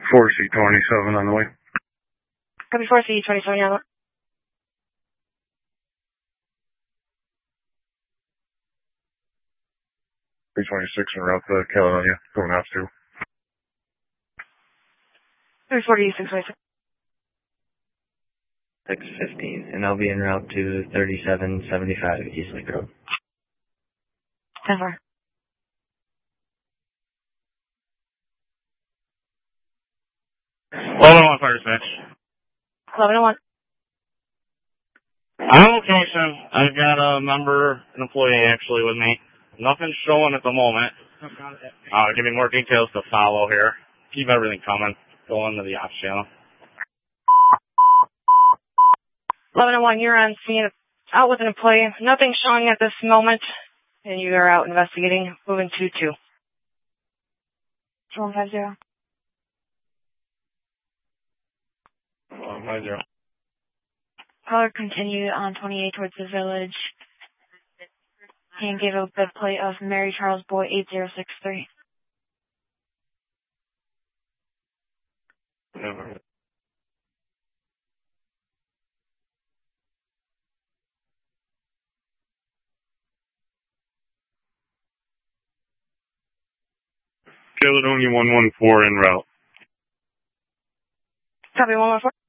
4C27 on the way. Copy 4C27 on the way. 326 en route to Caledonia, going out to. 346. 615, and I'll be en route to 3775 East Lake Road. 10-4. 11-1 fire dispatch. 11-1. On location, I've got a member, an employee actually with me. Nothing's showing at the moment. Give me more details to follow here. Keep everything coming. Go into the ops channel. 11-1, you're on scene, out with an employee. Nothing showing at this moment, and you are out investigating. Moving to 2. 150. 150. Caller continued on 28 towards the village and gave a bid plate of Mary Charles Boy 8063. Caledonia 114 en route. Copy 114.